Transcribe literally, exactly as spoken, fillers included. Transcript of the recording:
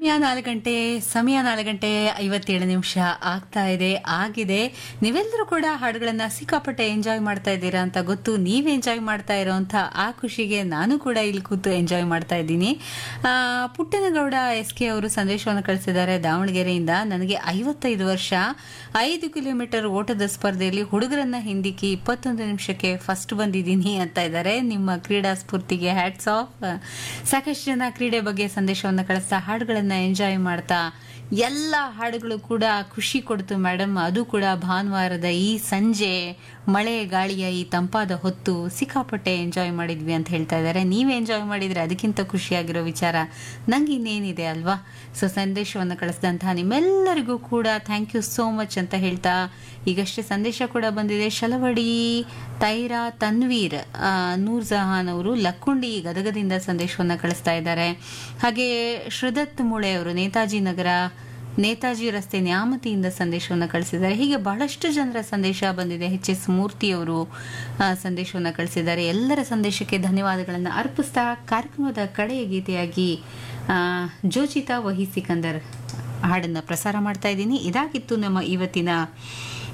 ಸಮಯ ನಾಲ್ಕು ಗಂಟೆ ಸಮಯ ನಾಲ್ಕು ಗಂಟೆ ಐವತ್ತೇಳು ನಿಮಿಷ ಆಗ್ತಾ ಇದೆ ಆಗಿದೆ. ನೀವೆಲ್ಲರೂ ಕೂಡ ಹಾಡುಗಳನ್ನ ಸಿಕ್ಕಾಪಟ್ಟೆ ಎಂಜಾಯ್ ಮಾಡ್ತಾ ಇದ್ದೀರಾ ಅಂತ ಗೊತ್ತು. ನೀವ್ ಎಂಜಾಯ್ ಮಾಡ್ತಾ ಇರೋಂಥ ಆ ಖುಷಿಗೆ ನಾನು ಕೂಡ ಇಲ್ಲಿ ಕೂತು ಎಂಜಾಯ್ ಮಾಡ್ತಾ ಇದ್ದೀನಿ. ಆ, ಪುಟ್ಟನಗೌಡ ಎಸ್ ಕೆ ಅವರು ಸಂದೇಶವನ್ನು ಕಳಿಸಿದ್ದಾರೆ ದಾವಣಗೆರೆಯಿಂದ. ನನಗೆ ಐವತ್ತೈದು ವರ್ಷ, ಐದು ಕಿಲೋಮೀಟರ್ ಓಟದ ಸ್ಪರ್ಧೆಯಲ್ಲಿ ಹುಡುಗರನ್ನ ಹಿಂದಿಕ್ಕಿ ಇಪ್ಪತ್ತೊಂದು ನಿಮಿಷಕ್ಕೆ ಫಸ್ಟ್ ಬಂದಿದ್ದೀನಿ ಅಂತ ಇದ್ದಾರೆ. ನಿಮ್ಮ ಕ್ರೀಡಾ ಸ್ಫೂರ್ತಿಗೆ ಹ್ಯಾಟ್ಸ್ ಆಫ್. ಸಾಕಷ್ಟು ಜನ ಕ್ರೀಡೆ ಬಗ್ಗೆ ಸಂದೇಶವನ್ನು ಕಳಿಸ್ತಾ ಹಾಡುಗಳನ್ನ ಎಂಜಾಯ್ ಮಾಡ್ತಾ ಎಲ್ಲ ಹಾಡುಗಳು ಕೂಡ ಖುಷಿ ಕೊಡ್ತು ಮೇಡಮ್. ಅದು ಕೂಡ ಭಾನುವಾರದ ಈ ಸಂಜೆ ಮಳೆ ಗಾಳಿಯ ಈ ತಂಪಾದ ಹೊತ್ತು ಸಿಕ್ಕಾಪಟ್ಟೆ ಎಂಜಾಯ್ ಮಾಡಿದ್ವಿ ಅಂತ ಹೇಳ್ತಾ ಇದ್ದಾರೆ. ನೀವೇ ಎಂಜಾಯ್ ಮಾಡಿದ್ರೆ ಅದಕ್ಕಿಂತ ಖುಷಿಯಾಗಿರೋ ವಿಚಾರ ನಂಗೆ ಇನ್ನೇನಿದೆ ಅಲ್ವಾ. ಸೊ ಸಂದೇಶವನ್ನು ಕಳಿಸಿದಂತಹ ನಿಮ್ಮೆಲ್ಲರಿಗೂ ಕೂಡ ಥ್ಯಾಂಕ್ ಯು ಸೋ ಮಚ್ ಅಂತ ಹೇಳ್ತಾ ಈಗಷ್ಟೇ ಸಂದೇಶ ಕೂಡ ಬಂದಿದೆ. ಶಲವಡಿ ತೈರಾ ತನ್ವೀರ್ ಆ, ನೂರ್ ಜಹಾನ್ ಅವರು ಲಕ್ಕುಂಡಿ ಗದಗದಿಂದ ಸಂದೇಶವನ್ನು ಕಳಿಸ್ತಾ ಇದ್ದಾರೆ. ಹಾಗೆ ಶ್ರದತ್ ಮುಳೆ ಅವರು ನೇತಾಜಿ ನಗರ ನೇತಾಜಿ ರಸ್ತೆ ನ್ಯಾಮತಿಯಿಂದ ಸಂದೇಶವನ್ನು ಕಳಿಸಿದ್ದಾರೆ. ಹೀಗೆ ಬಹಳಷ್ಟು ಜನರ ಸಂದೇಶ ಬಂದಿದೆ. ಎಚ್ ಎಸ್ ಮೂರ್ತಿ ಅವರು ಸಂದೇಶವನ್ನು ಕಳಿಸಿದ್ದಾರೆ. ಎಲ್ಲರ ಸಂದೇಶಕ್ಕೆ ಧನ್ಯವಾದಗಳನ್ನು ಅರ್ಪಿಸ್ತಾ ಕಾರ್ಯಕ್ರಮದ ಕಡೆಯ ಗೀತೆಯಾಗಿ ಆ, ಜೋಜಿತಾ ವಹಿ ಸಿಕಂದರ್ ಹಾಡನ್ನು ಪ್ರಸಾರ ಮಾಡ್ತಾ ಇದ್ದೀನಿ. ಇದಾಗಿತ್ತು ನಮ್ಮ ಇವತ್ತಿನ